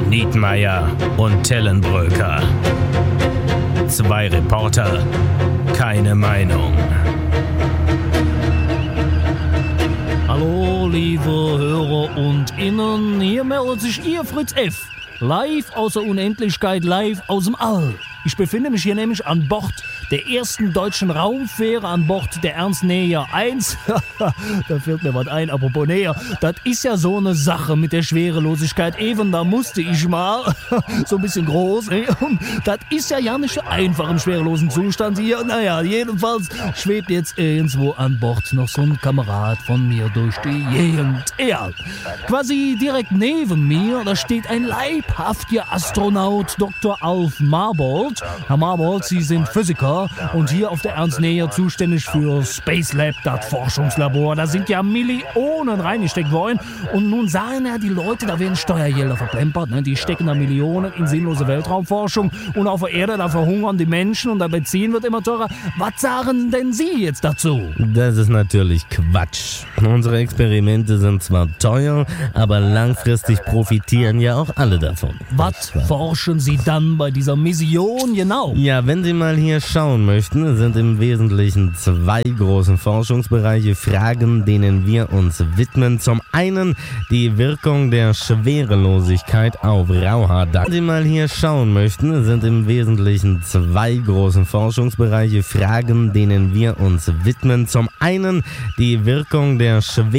Nietmeier und Tellenbröker. Zwei Reporter, keine Meinung. Hallo, liebe Hörer und Innen, hier meldet sich Ihr Fritz F. Live aus der Unendlichkeit, live aus dem All. Ich befinde mich hier nämlich an Bord der ersten deutschen Raumfähre, an Bord der Ernst Neher 1. Da fällt mir was ein, apropos Neher. Das ist ja so eine Sache mit der Schwerelosigkeit. Eben, da musste ich mal, so ein bisschen groß. Das ist ja nicht so einfach im schwerelosen Zustand hier. Naja, jedenfalls schwebt jetzt irgendwo an Bord noch so ein Kamerad von mir durch die Gegend. Ja, quasi direkt neben mir, da steht ein leibhaftiger Astronaut, Dr. Alf Marbold. Herr Marbold, Sie sind Physiker und hier auf der Ernst Neher zuständig für Space Lab, das Forschungslabor. Da sind ja Millionen reingesteckt worden. Und nun sagen ja die Leute, da werden Steuergelder verplempert. Ne? Die stecken da Millionen in sinnlose Weltraumforschung. Und auf der Erde, da verhungern die Menschen und der Benzin wird immer teurer. Was sagen denn Sie jetzt dazu? Das ist natürlich Quatsch. Unsere Experimente sind zwar teuer, aber langfristig profitieren ja auch alle davon. Was forschen Sie dann bei dieser Mission genau? Ja, wenn Sie mal hier schauen möchten, sind im Wesentlichen zwei große Forschungsbereiche Fragen, denen wir uns widmen. Zum einen die Wirkung der Schwerelosigkeit auf Rauhaar. Wenn Sie mal hier schauen möchten, sind im Wesentlichen zwei große Forschungsbereiche Fragen, denen wir uns widmen. Zum einen die Wirkung der